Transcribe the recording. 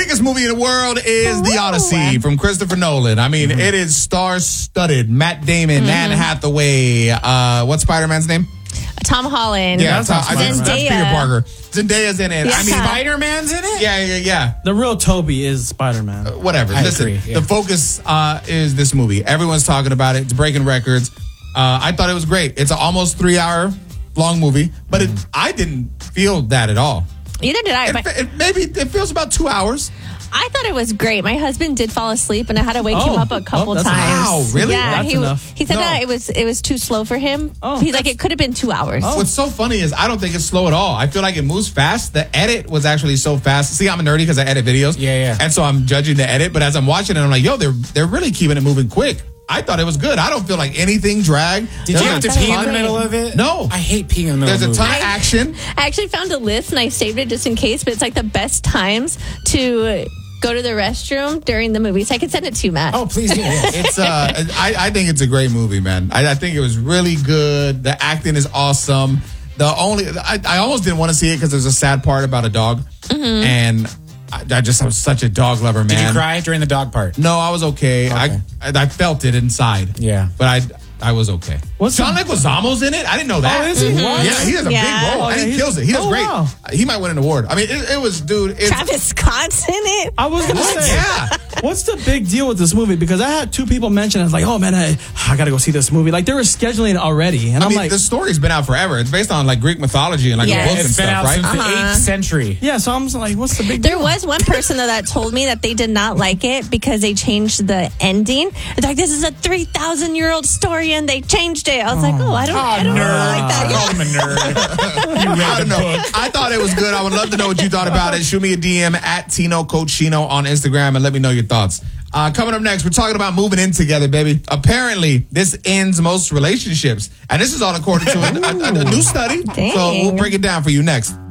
biggest movie in the world is The Odyssey from Christopher Nolan. I mean, it is star-studded. Matt Damon, Anne Hathaway. What's Spider-Man's name? Tom Holland. Yeah, that's Peter Parker. Zendaya's in it. Yeah. I mean, Spider-Man's in it? Yeah. The real Toby is Spider-Man. Whatever. I Listen, agree, yeah. the focus is this movie. Everyone's talking about it. It's breaking records. I thought it was great. It's an almost 3-hour long movie, but I didn't feel that at all. Neither did I. Maybe it feels about 2 hours. I thought it was great. My husband did fall asleep, and I had to wake him up a couple that's- times. Wow, really? Yeah, That's enough. he said No. that it was too slow for him. Oh, He's like, it could have been 2 hours. What's so funny is I don't think it's slow at all. I feel like it moves fast. The edit was actually so fast. See, I'm a nerdy because I edit videos. Yeah. And so I'm judging the edit, but as I'm watching it, I'm like, yo, they're really keeping it moving quick. I thought it was good. I don't feel like anything dragged. Did you have to That's pee in the fun. middle of it? No. I hate peeing in the middle There's of a the ton movie. of action. I actually found a list, and I saved it just in case, but it's like the best times to go to the restroom during the movie. So I can send it to you, Matt. Oh, please do. Yeah. It's I think it's a great movie, man. I think it was really good. The acting is awesome. I almost didn't want to see it because there's a sad part about a dog, and I was such a dog lover, man. Did you cry during the dog part? No, I was okay. I felt it inside. Yeah. But I was okay. What's John Leguizamo's in it? I didn't know that. Oh, is he? What? Yeah, he has a Yeah. big role. Oh, and yeah, he kills it. He does oh, great. wow. He might win an award. I mean, it was, dude. It's, Travis Scott's in it. I was gonna say, Yeah. what's the big deal with this movie? Because I had two people mention it. I was like, oh man, I gotta go see this movie. Like they were scheduling it already, and I I'm mean, like, the story's been out forever. It's based on like Greek mythology and like Yeah. a book and It's been stuff, out right? since the 8th century. yeah. So I'm just like, what's the big There deal? was one person though that told me that they did not like it because they changed the ending. It's like, this is a 3,000-year-old story and they changed it. I was like, I don't really like that. Call him a nerd. I don't know. I thought it was good. I would love to know what you thought about it. Shoot me a DM at Tino Cochino on Instagram and let me know your thoughts. Coming up next, we're talking about moving in together, baby. Apparently, this ends most relationships. And this is all according to a new study. Dang. So we'll break it down for you next.